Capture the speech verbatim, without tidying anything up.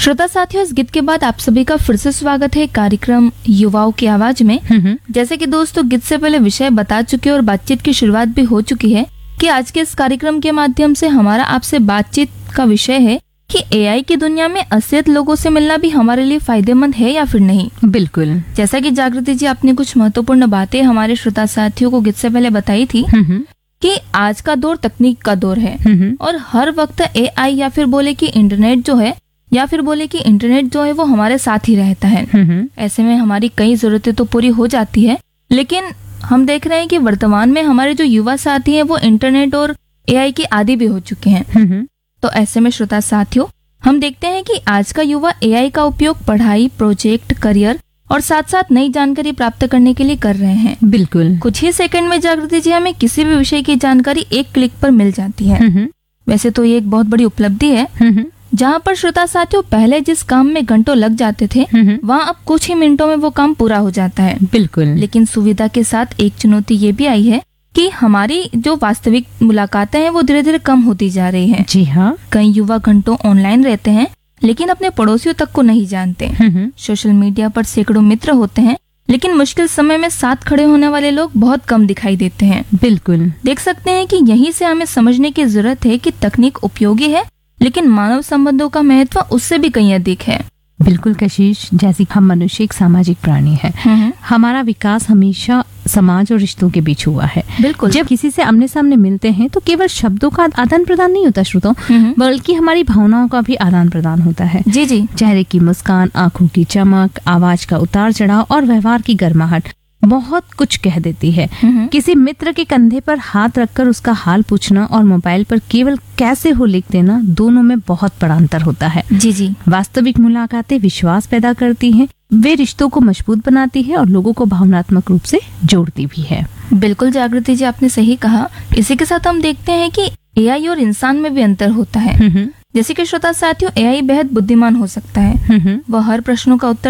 श्रोता साथियों, इस गीत के बाद आप सभी का फिर से स्वागत है कार्यक्रम युवाओं की आवाज में। जैसे कि दोस्तों गीत से पहले विषय बता चुके और बातचीत की शुरुआत भी हो चुकी है कि आज के इस कार्यक्रम के माध्यम से हमारा आपसे बातचीत का विषय है कि एआई की दुनिया में असलियत लोगों से मिलना भी हमारे लिए फायदेमंद है या फिर नहीं। बिल्कुल। जैसा कि जागृति जी आपने कुछ महत्वपूर्ण बातें हमारे श्रोता साथियों को गीत से पहले बताई थी कि आज का दौर तकनीक का दौर है और हर वक्त एआई या फिर बोले कि इंटरनेट जो है या फिर बोले कि इंटरनेट जो है वो हमारे साथ ही रहता है। ऐसे में हमारी कई जरूरतें तो पूरी हो जाती है, लेकिन हम देख रहे हैं कि वर्तमान में हमारे जो युवा साथी हैं वो इंटरनेट और एआई के आदी भी हो चुके हैं। तो ऐसे में श्रोता साथियों, हम देखते हैं कि आज का युवा एआई का उपयोग पढ़ाई, प्रोजेक्ट, करियर और साथ साथ नई जानकारी प्राप्त करने के लिए कर रहे हैं। बिल्कुल। कुछ ही सेकंड में जागृति जी हमें किसी भी विषय की जानकारी एक क्लिक पर मिल जाती है। वैसे तो ये एक बहुत बड़ी उपलब्धि है। जहाँ पर श्रोता साथियों पहले जिस काम में घंटों लग जाते थे वहाँ अब कुछ ही मिनटों में वो काम पूरा हो जाता है। बिल्कुल। लेकिन सुविधा के साथ एक चुनौती ये भी आई है कि हमारी जो वास्तविक मुलाकातें हैं वो धीरे धीरे कम होती जा रही हैं। जी हाँ। कई युवा घंटों ऑनलाइन रहते हैं लेकिन अपने पड़ोसियों तक को नहीं जानते। सोशल मीडिया पर सैकड़ों मित्र होते हैं लेकिन मुश्किल समय में साथ खड़े होने वाले लोग बहुत कम दिखाई देते हैं। बिल्कुल। देख सकते हैं कि यहीं से हमें समझने की जरूरत है कि तकनीक उपयोगी है लेकिन मानव संबंधों का महत्व उससे भी कहीं अधिक है। बिल्कुल कशिश, जैसे हम मनुष्य एक सामाजिक प्राणी है। हमारा विकास हमेशा समाज और रिश्तों के बीच हुआ है। बिल्कुल। जब किसी से आमने सामने मिलते हैं तो केवल शब्दों का आदान प्रदान नहीं होता श्रोताओ, बल्कि हमारी भावनाओं का भी आदान प्रदान होता है। जी जी। चेहरे की मुस्कान, आंखों की चमक, आवाज का उतार चढ़ाव और व्यवहार की गर्माहट बहुत कुछ कह देती है। किसी मित्र के कंधे पर हाथ रखकर उसका हाल पूछना और मोबाइल पर केवल कैसे हो लिख देना, दोनों में बहुत बड़ा अंतर होता है। जी जी। वास्तविक मुलाकातें विश्वास पैदा करती हैं, वे रिश्तों को मजबूत बनाती है और लोगों को भावनात्मक रूप से जोड़ती भी है। बिल्कुल जागृति जी, आपने सही कहा। इसी के साथ हम देखते हैं कि एआई और इंसान में भी अंतर होता है। जैसे कि श्रोता साथियों, एआई बेहद बुद्धिमान हो सकता है। वह हर प्रश्नों का उत्तर